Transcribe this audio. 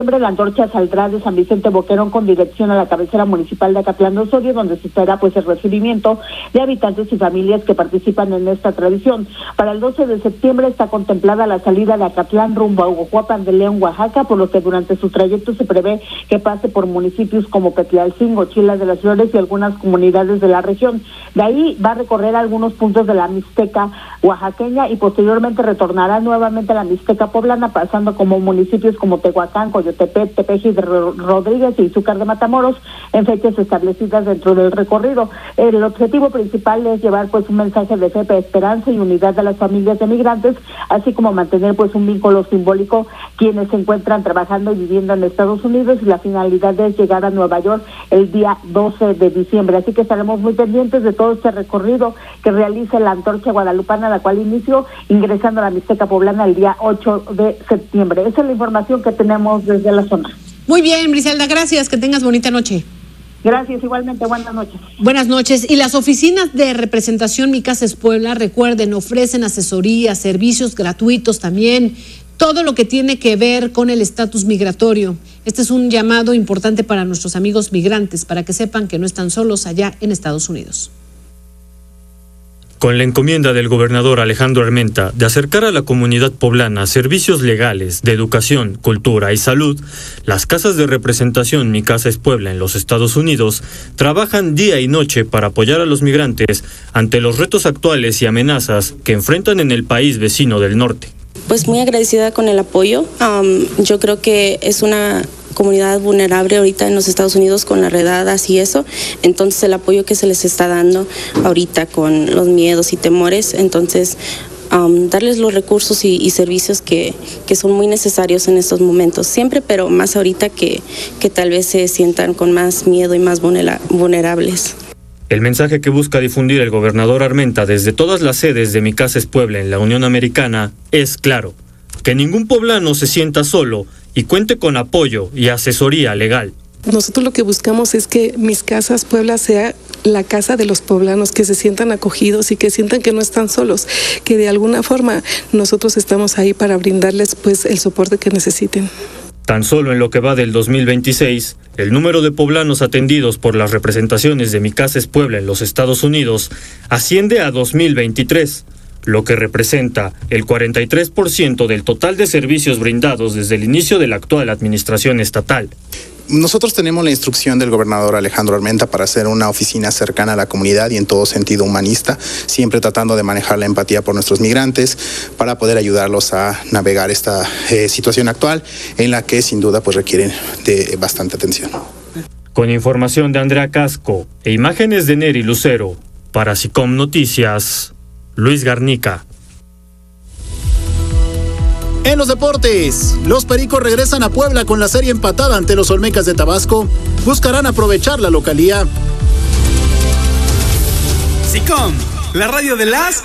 La antorcha saldrá de San Vicente Boquerón con dirección a la cabecera municipal de Acatlán de Osorio, donde se espera el recibimiento de habitantes y familias que participan en esta tradición. Para el 12 de septiembre está contemplada la salida de Acatlán rumbo a Huajuapan de León, Oaxaca, por lo que durante su trayecto se prevé que pase por municipios como Petlalcingo, Chila de las Flores y algunas comunidades de la región. De ahí va a recorrer algunos puntos de la Mixteca oaxaqueña y posteriormente retornará nuevamente a la Mixteca poblana, pasando como municipios como Tehuacán, Coyotepec, Tepeji de Rodríguez y Izúcar de Matamoros en fechas establecidas dentro del recorrido. El objetivo principal es llevar un mensaje de fe, esperanza y unidad a las familias de migrantes, así como mantener un vínculo simbólico quienes se encuentran trabajando y viviendo en Estados Unidos, y la finalidad es llegar a Nueva York el día 12 de diciembre. Así que estaremos muy pendientes de todo este recorrido que realiza la antorcha guadalupana, la cual inició ingresando a la Mixteca poblana el día 8 de septiembre. Esa es la información que tenemos desde la zona. Muy bien, Briselda, gracias, que tengas bonita noche. Gracias, igualmente, buenas noches. Buenas noches. Y las oficinas de representación Mi Casa es Puebla, recuerden, ofrecen asesoría, servicios gratuitos también, todo lo que tiene que ver con el estatus migratorio. Este es un llamado importante para nuestros amigos migrantes, para que sepan que no están solos allá en Estados Unidos. Con la encomienda del gobernador Alejandro Armenta de acercar a la comunidad poblana servicios legales de educación, cultura y salud, las casas de representación Mi Casa es Puebla en los Estados Unidos trabajan día y noche para apoyar a los migrantes ante los retos actuales y amenazas que enfrentan en el país vecino del norte. Pues muy agradecida con el apoyo. Yo creo que es una comunidad vulnerable ahorita en los Estados Unidos con las redadas y eso, entonces el apoyo que se les está dando ahorita con los miedos y temores, entonces darles los recursos y servicios que son muy necesarios en estos momentos, siempre, pero más ahorita que tal vez se sientan con más miedo y más vulnerables. El mensaje que busca difundir el gobernador Armenta desde todas las sedes de Mi Casa es Puebla en la Unión Americana es claro: que ningún poblano se sienta solo y cuente con apoyo y asesoría legal. Nosotros lo que buscamos es que Mis Casas Puebla sea la casa de los poblanos, que se sientan acogidos y que sientan que no están solos, que de alguna forma nosotros estamos ahí para brindarles el soporte que necesiten. Tan solo en lo que va del 2026, el número de poblanos atendidos por las representaciones de Mi Casa es Puebla en los Estados Unidos asciende a 2023, lo que representa el 43% del total de servicios brindados desde el inicio de la actual administración estatal. Nosotros tenemos la instrucción del gobernador Alejandro Armenta para hacer una oficina cercana a la comunidad y en todo sentido humanista, siempre tratando de manejar la empatía por nuestros migrantes para poder ayudarlos a navegar esta situación actual en la que sin duda requieren de bastante atención. Con información de Andrea Casco e imágenes de Neri Lucero, para SICOM Noticias, Luis Garnica. En los deportes, los Pericos regresan a Puebla con la serie empatada ante los Olmecas de Tabasco. Buscarán aprovechar la localía. SICOM, la radio de las